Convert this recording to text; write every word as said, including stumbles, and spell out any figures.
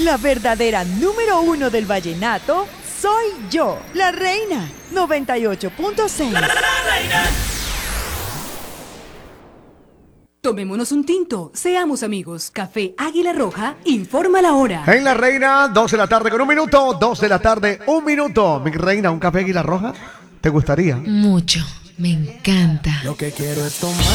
La verdadera número uno del vallenato soy yo, la reina. noventa y ocho punto seis. Tomémonos un tinto, seamos amigos. Café Águila Roja informa la hora. En La Reina, dos de la tarde con un minuto, dos de la tarde, un minuto. Mi reina, ¿un café Águila Roja? ¿Te gustaría? Mucho, me encanta. Lo que quiero es tomar.